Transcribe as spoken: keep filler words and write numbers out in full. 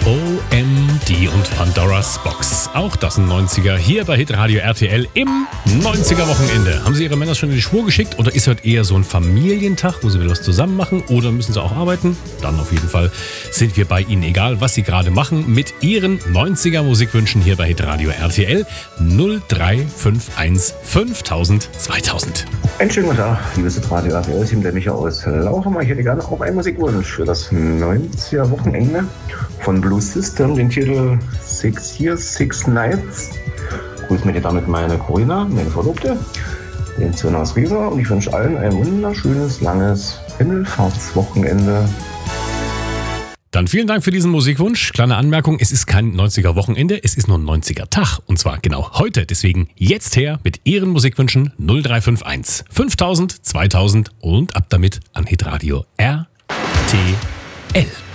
O M D und Pandora's Box. Auch das ein neunziger hier bei Hitradio R T L im neunziger-Wochenende. Haben Sie Ihre Männer schon in die Spur geschickt oder ist heute eher so ein Familientag, wo Sie wieder was zusammen machen oder müssen Sie auch arbeiten? Dann auf jeden Fall sind wir bei Ihnen, egal was Sie gerade machen, mit Ihren neunziger Musikwünschen hier bei Hitradio R T L null drei fünf eins fünftausend zweitausend. Einen schönen guten Tag, liebes Hitradio R T L, Team der Micha aus Lauchhammer. Ich hätte gerne auch einen Musikwunsch für das neunziger-Wochenende von Blue System, den Titel Six Years, Six Nights. Grüß mir damit meine Corinna, meine Verlobte, den Sohn aus Riesa, und ich wünsche allen ein wunderschönes, langes Himmelfahrtswochenende. Dann vielen Dank für diesen Musikwunsch. Kleine Anmerkung, es ist kein neunziger-Wochenende, es ist nur ein neunziger-Tag. Und zwar genau heute. Deswegen jetzt her mit Ihren Musikwünschen null drei fünf eins fünftausend zweitausend und ab damit an Hitradio R T L.